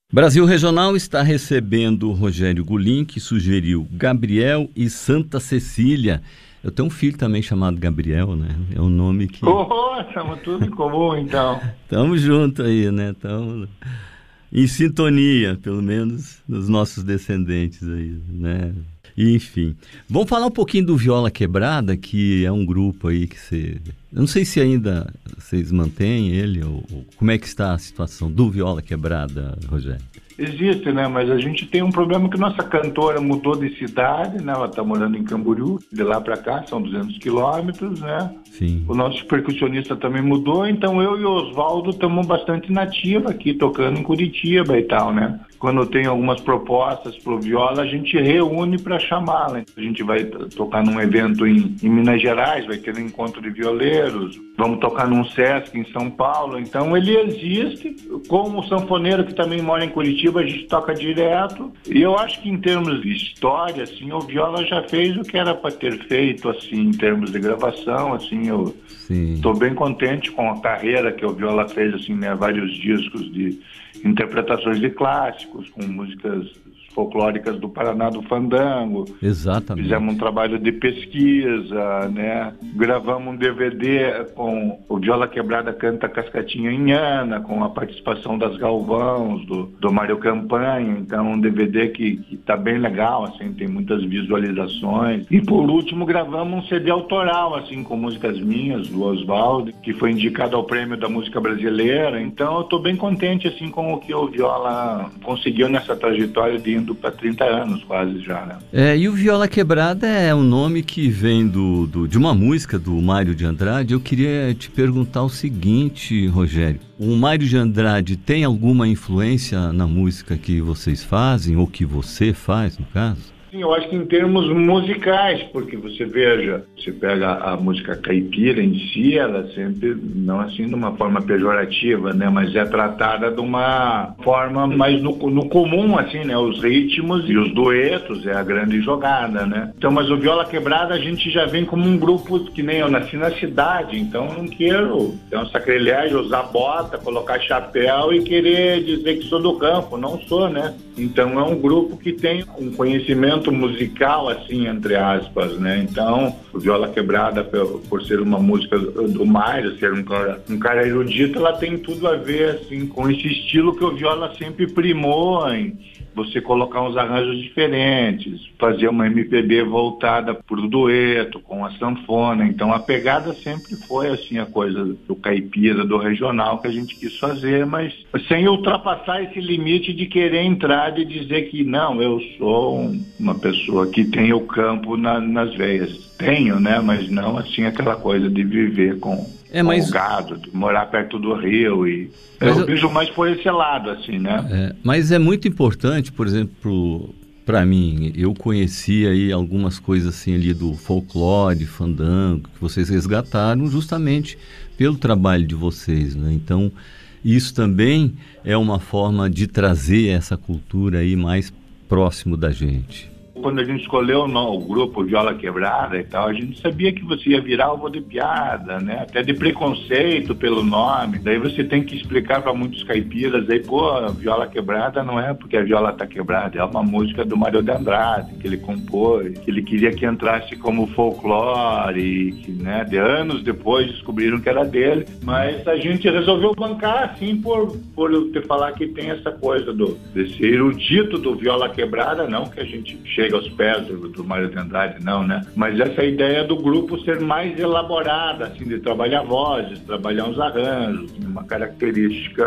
Brasil Regional está recebendo o Rogério Gulim, que sugeriu Gabriel e Santa Cecília. Eu tenho um filho também chamado Gabriel, né? É um nome que... Estamos tudo em comum, então. Estamos juntos aí, né? Estamos em sintonia, pelo menos, dos nossos descendentes aí, né? Enfim, vamos falar um pouquinho do Viola Quebrada, que é um grupo aí que você... Eu não sei se ainda vocês mantêm ele, ou como é que está a situação do Viola Quebrada, Rogério? Existe, né? Mas a gente tem um problema que nossa cantora mudou de cidade, né? Ela está morando em Camboriú, de lá para cá são 200 quilômetros, né? Sim. O nosso percussionista também mudou, então eu e o Oswaldo estamos bastante nativa aqui, tocando em Curitiba e tal, né? Quando tem algumas propostas pro viola, a gente reúne para chamá-la. A gente vai tocar num evento em Minas Gerais, vai ter um encontro de violeiros, vamos tocar num Sesc em São Paulo. Então ele existe, como o sanfoneiro que também mora em Curitiba, a gente toca direto. E eu acho que em termos de história, assim, o viola já fez o que era para ter feito, assim, em termos de gravação, assim, eu estou bem contente com a carreira que o viola fez, assim, né, vários discos de interpretações de clássicos, com músicas folclóricas do Paraná do Fandango. Exatamente. Fizemos um trabalho de pesquisa, né? Gravamos um DVD com o Viola Quebrada Canta Cascatinha Inhana, com a participação das Galvãos, do Mário Campanha. Então, um DVD que tá bem legal, assim, tem muitas visualizações. E, por último, gravamos um CD autoral, assim, com músicas minhas, do Oswaldo, que foi indicado ao Prêmio da Música Brasileira. Então, eu tô bem contente, assim, com o que o Viola conseguiu nessa trajetória de indo para 30 anos quase já, né? E o Viola Quebrada é um nome que vem de uma música do Mário de Andrade. Eu queria te perguntar o seguinte, Rogério. O Mário de Andrade tem alguma influência na música que vocês fazem, ou que você faz, no caso? Sim, eu acho que em termos musicais, porque você veja, você pega a música caipira em si, ela sempre, não assim de uma forma pejorativa, né, mas é tratada de uma forma mais no comum, assim, né, os ritmos e os duetos é a grande jogada, né. Então, mas o Viola Quebrada a gente já vem como um grupo que nem eu nasci na cidade, então não quero ter um sacrilégio, usar bota, colocar chapéu e querer dizer que sou do campo, não sou, né. Então é um grupo que tem um conhecimento musical, assim, entre aspas, né? Então, o Viola Quebrada, por ser uma música do Mário, ser um cara erudito, ela tem tudo a ver, assim, com esse estilo que o Viola sempre primou em você colocar uns arranjos diferentes, fazer uma MPB voltada pro dueto, com a sanfona. Então a pegada sempre foi assim, a coisa do caipira, do regional que a gente quis fazer, mas sem ultrapassar esse limite de querer entrar e dizer que não, eu sou uma pessoa que tem o campo nas veias. Tenho, né? Mas não assim aquela coisa de viver com o gado, de morar perto do rio e... Eu vejo mais por esse lado, assim, né? Mas é muito importante, por exemplo, para mim, eu conheci aí algumas coisas assim ali do folclore, fandango, que vocês resgataram justamente pelo trabalho de vocês, né? Então, isso também é uma forma de trazer essa cultura aí mais próximo da gente. Quando a gente escolheu o grupo Viola Quebrada e tal, a gente sabia que você ia virar alvo de piada, né? Até de preconceito pelo nome. Daí você tem que explicar para muitos caipiras, aí, pô, Viola Quebrada não é porque a viola tá quebrada, é uma música do Mário de Andrade, que ele compôs, que ele queria que entrasse como folclore, e que, né, de anos depois descobriram que era dele, mas a gente resolveu bancar, assim, por eu te falar que tem essa coisa desse erudito do Viola Quebrada, não que a gente chega aos pés do Mário de Andrade, não, né? Mas essa ideia do grupo ser mais elaborada, assim, de trabalhar vozes, trabalhar uns arranjos, uma característica